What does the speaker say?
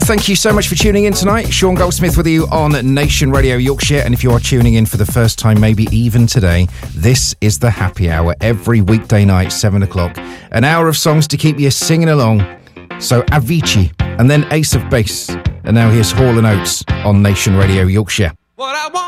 Thank you so much for tuning in tonight. Sean Goldsmith with you on Nation Radio Yorkshire. And if you are tuning in for the first time, maybe even today, this is the Happy Hour every weekday night, 7 o'clock. An hour of songs to keep you singing along. So Avicii and then Ace of Base. And now here's Hall & Oates on Nation Radio Yorkshire.